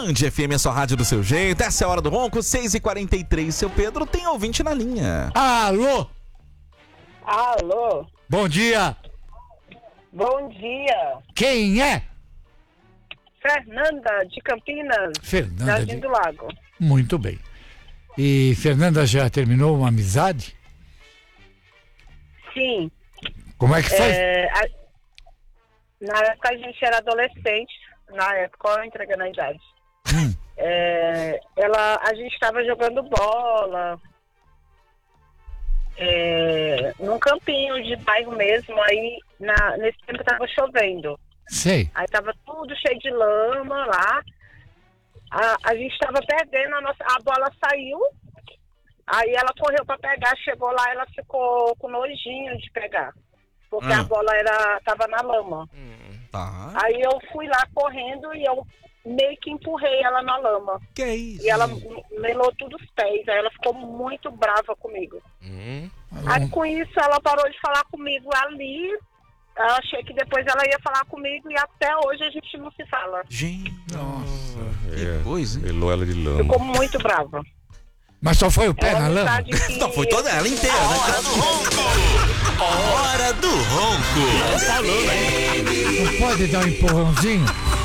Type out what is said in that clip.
Band FM, a sua rádio do seu jeito. Essa é a Hora do Ronco, 6h43. Seu Pedro tem ouvinte na linha. Alô? Alô? Bom dia. Bom dia. Quem é? Fernanda, de Campinas. Fernanda Jardim do Lago. Muito bem. E Fernanda já terminou uma amizade? Sim. Como é que foi? Na época a gente era adolescente. Na época, eu entregando a idade. A gente estava jogando bola num campinho de bairro mesmo. Aí nesse tempo estava chovendo. Sei. Aí tava tudo cheio de lama lá. A gente estava perdendo, a bola saiu. Aí ela correu para pegar, chegou lá, ela ficou com nojinho de pegar. Porque a bola tava na lama. Tá. Aí eu fui lá correndo e eu meio que empurrei ela na lama. Que é isso? E ela melou tudo os pés. Aí ela ficou muito brava comigo. Aí com isso ela parou de falar comigo ali. Eu achei que depois ela ia falar comigo e até hoje a gente não se fala. Gente, nossa, que coisa, hein? Melou ela de lama. Ficou muito brava. Mas só foi o pé na lama? Não, foi toda ela inteira, né? Hora do Ronco. Hora do Ronco. Não pode dar um empurrãozinho?